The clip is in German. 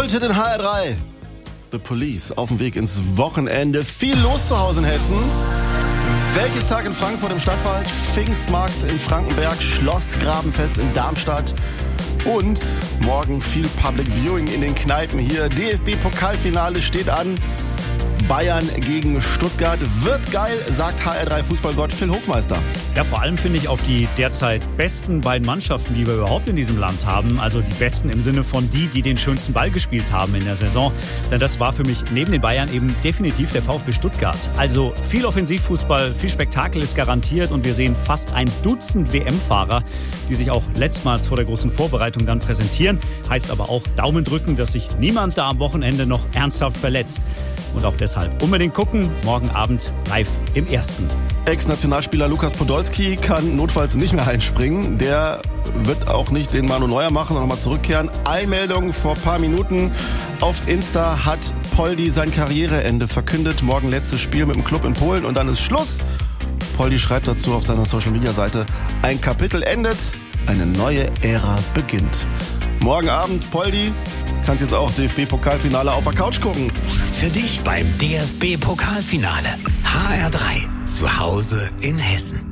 Kulthit in HR3. The Police auf dem Weg ins Wochenende. Viel los zu Hause in Hessen. Wäldchestag in Frankfurt im Stadtwald, Pfingstmarkt in Frankenberg, Schlossgrabenfest in Darmstadt und morgen viel Public Viewing in den Kneipen hier. DFB-Pokalfinale steht an. Bayern gegen Stuttgart. Wird geil, sagt HR3 Fußballgott Phil Hofmeister. Ja, vor allem finde ich auf die derzeit besten beiden Mannschaften, die wir überhaupt in diesem Land haben. Also die besten im Sinne von die den schönsten Ball gespielt haben in der Saison. Denn das war für mich neben den Bayern eben definitiv der VfB Stuttgart. Also viel Offensivfußball, viel Spektakel ist garantiert und wir sehen fast ein Dutzend WM-Fahrer, die sich auch letztmals vor der großen Vorbereitung dann präsentieren. Heißt aber auch Daumen drücken, dass sich niemand da am Wochenende noch ernsthaft verletzt. Und auch deshalb unbedingt gucken, morgen Abend live im Ersten. Ex-Nationalspieler Lukas Podolski kann notfalls nicht mehr einspringen. Der wird auch nicht den Manu Neuer machen und nochmal zurückkehren. Einmeldung vor ein paar Minuten. Auf Insta hat Poldi sein Karriereende verkündet. Morgen letztes Spiel mit dem Club in Polen und dann ist Schluss. Poldi schreibt dazu auf seiner Social-Media-Seite: Ein Kapitel endet, eine neue Ära beginnt. Morgen Abend, Poldi, kannst jetzt auch DFB-Pokalfinale auf der Couch gucken. Für dich beim DFB-Pokalfinale. HR3, zu Hause in Hessen.